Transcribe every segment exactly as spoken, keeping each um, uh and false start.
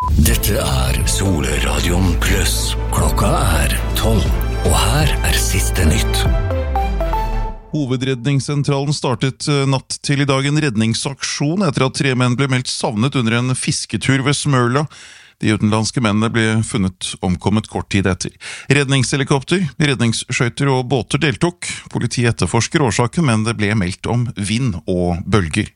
Dette er Solradion Plus. Klokka er tolv, og her er siste nytt. Hovedredningssentralen startet natt til i dag en redningsaksjon etter at tre menn ble meldt savnet under en fisketur ved Smøla. De utenlandske mennene ble funnet omkommet kort tid etter. Redningshelikopter, redningsskøyter og båter deltok. Politiet etterforsker årsaken, men det ble meldt om vind og bølger.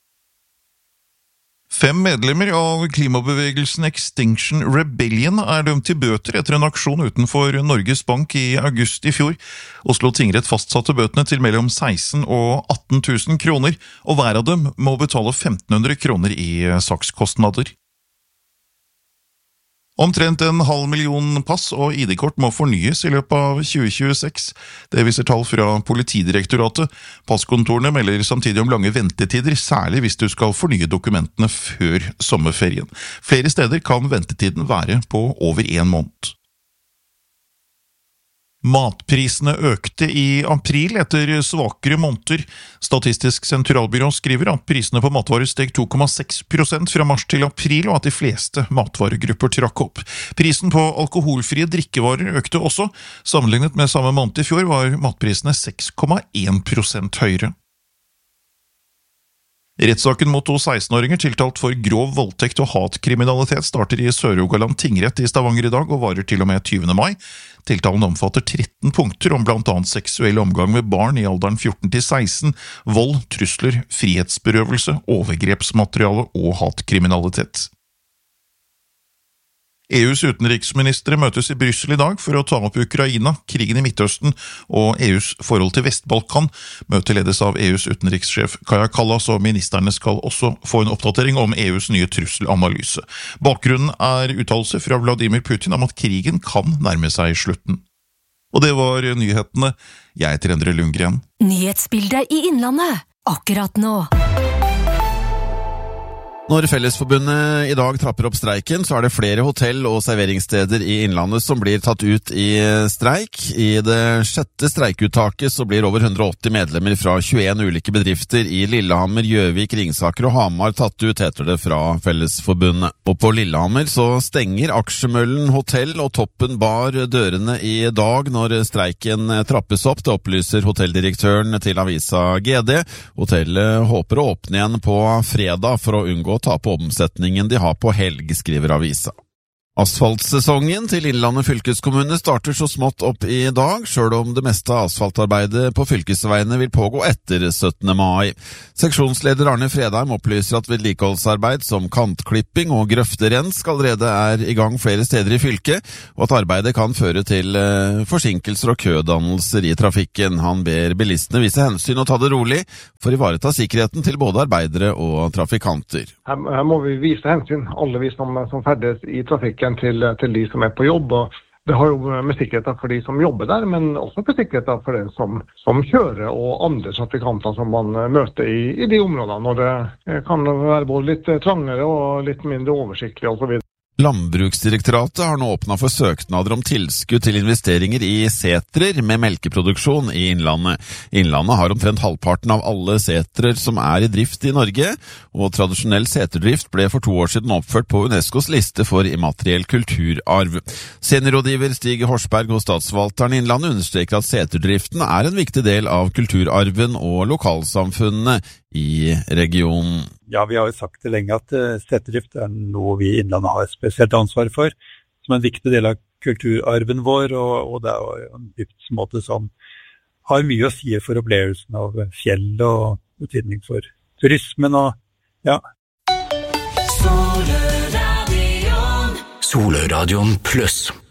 Fem medlemmer av klimabevegelsen Extinction Rebellion er dømt til bøter etter en aksjon utenfor Norges Bank i august i fjor. Oslo tingrett fastsatte bøtene til mellom seksten og atten tusen kroner, og hver av dem må betale femten hundre kroner i sakskostnader. Omtrent en halv million pass og I D-kort må fornyes i løpet av tjue tjueseks. Det viser tall fra Politidirektoratet. Passkontorene melder samtidig om lange ventetider, særlig hvis du skal fornye dokumentene før sommerferien. Flere steder kan ventetiden være på over en måned. Matprisene økte i april etter svakere måneder. Statistisk sentralbyrå skriver at prisene på matvarer steg to komma seks prosent fra mars til april, og at de fleste matvaregrupper trakk opp. Prisen på alkoholfrie drikkevarer økte også. Sammenlignet med samme måned i fjor var matprisene seks komma en prosent høyere. Rettssaken mot to seksten-åringer tiltalt for grov voldtekt og hatkriminalitet starter i Sør-Rogaland tingrett i Stavanger i dag og varer til og med tyvende mai. Tiltalen omfatter tretten punkter om blant annet seksuell omgang med barn i alderen fjorten til seksten, vold, trusler, frihetsberøvelse, overgrepsmateriale og hatkriminalitet. E U's utenriksministre møtes i Bryssel i dag for å ta opp Ukraina, krigen i Midtøsten og E U's forhold til Vestbalkan. Møtet ledes av E U's utenrikssjef Kaja Kallas, og ministerne skal også få en oppdatering om E U's nye trusselanalyse. Bakgrunnen er uttalelser fra Vladimir Putin om at krigen kan nærme seg slutten. Og det var nyhetene. Jeg heter Endre Lundgren. Nyhetsbildet i Innlandet, akkurat nå. Når Fellesforbundet i dag trapper opp streiken, så er det flere hotell- og serveringssteder i Innlandet som blir tatt ut i streik. I det sjette streikuttaket så blir over hundre og åtti medlemmer fra tjueen ulike bedrifter i Lillehammer, Gjøvik, Ringsaker og Hamar tatt ut, heter det fra Fellesforbundet. Og på Lillehammer så stenger Aksjemøllen hotell og Toppen bar dørene i dag når streiken trappes opp. Det opplyser hotelldirektøren til avisa G D. Hotellet håper å åpne igjen på fredag for å unngå ta på omsetningen de har på helg, skriver avisa. Asfaltsesongen til Innlandet fylkeskommune starter så smått opp i dag, selv om det meste av asfaltarbeidet på fylkesveiene vil pågå etter syttende mai. Seksjonsleder Arne Fredheim opplyser at vedlikeholdsarbeid som kantklipping og grøfterens allerede er i gang flere steder i fylket, og at arbeidet kan føre til eh, forsinkelser og kødannelser i trafikken. Han ber bilistene vise hensyn og ta det rolig for å ivareta sikkerheten til både arbeidere og trafikanter. Her, her må vi vise hensyn, alle vi som, som ferdes i trafikken, Til, til de som er på jobb, og det har jo med sikkerheten for de som jobber der, men også med sikkerheten for den som, som kjører og andre trafikanter som man møter i, i de områdene, når det kan være både litt trangere og litt mindre oversiktlig og så videre. Landbruksdirektoratet har nå åpnet for søknader om tilskudd til investeringer i setrer med melkeproduksjon i Innlandet. Innlandet har omtrent halvparten av alle setrer som er i drift i Norge, og tradisjonell seterdrift ble for to år siden oppført på UNESCOs liste for immateriell kulturarv. Seniorrådgiver Stig Horsberg hos Statsforvalteren i Innlandet understreker at seterdriften er en viktig del av kulturarven og lokalsamfunnene i regionen. Ja, vi har jo sagt det lenge at uh, seterdrift er noe vi i Innlandet har et spesielt ansvar for, som en viktig del av kulturarven vår, og, og det er jo en driftsmåte som har mye å si for opplevelsen av fjell og betydning for turismen og ja. Solradion Solradion Plus.